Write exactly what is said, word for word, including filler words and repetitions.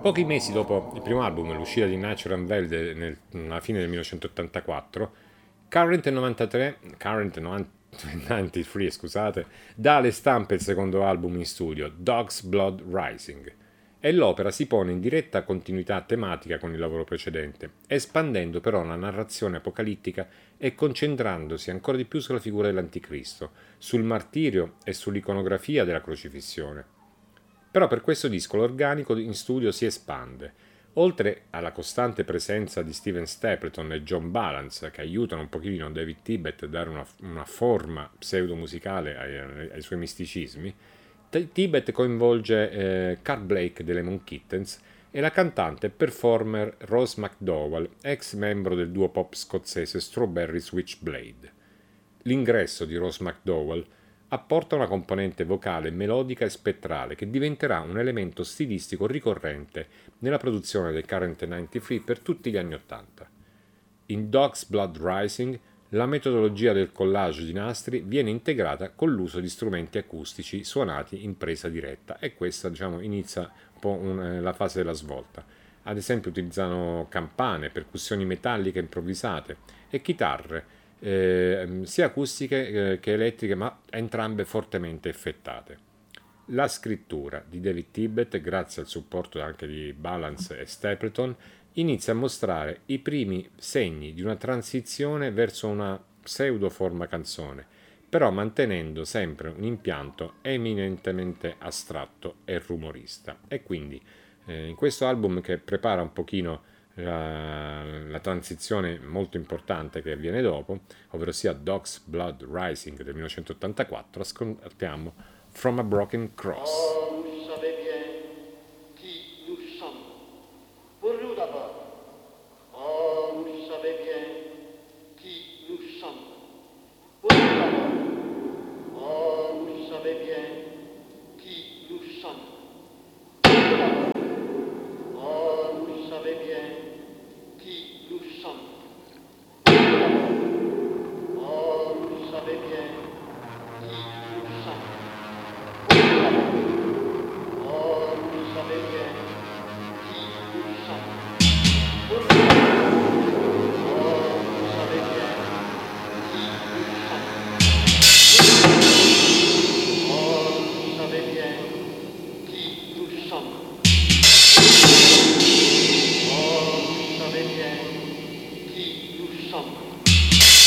Pochi mesi dopo il primo album, l'uscita di Natural Unveiled nel, alla fine del millenovecentottantaquattro, Current novantatré, Current novantatré, scusate, dà alle stampe il secondo album in studio, Dog's Blood Rising, e l'opera si pone in diretta continuità tematica con il lavoro precedente, espandendo però la narrazione apocalittica e concentrandosi ancora di più sulla figura dell'Anticristo, sul martirio e sull'iconografia della crocifissione. Però per questo disco l'organico in studio si espande. Oltre alla costante presenza di Steven Stapleton e John Balance, che aiutano un pochino David Tibet a dare una, una forma pseudo-musicale ai, ai suoi misticismi, Tibet coinvolge eh, Carl Blake delle Lemon Kittens e la cantante e performer Rose McDowall, ex membro del duo pop scozzese Strawberry Switchblade. L'ingresso di Rose McDowall apporta una componente vocale melodica e spettrale che diventerà un elemento stilistico ricorrente nella produzione del Current novantatré per tutti gli anni Ottanta. In Dog's Blood Rising la metodologia del collage di nastri viene integrata con l'uso di strumenti acustici suonati in presa diretta e questa, diciamo, inizia un po' un, la fase della svolta. Ad esempio utilizzano campane, percussioni metalliche improvvisate e chitarre, eh, sia acustiche eh, che elettriche, ma entrambe fortemente effettate. La scrittura di David Tibet, grazie al supporto anche di Balance e Stapleton, inizia a mostrare i primi segni di una transizione verso una pseudo-forma canzone, però mantenendo sempre un impianto eminentemente astratto e rumorista. E quindi eh, in questo album, che prepara un pochino la, la transizione molto importante che avviene dopo, ovvero sia Dog's Blood Rising del millenovecentottantaquattro, ascoltiamo From a Broken Cross.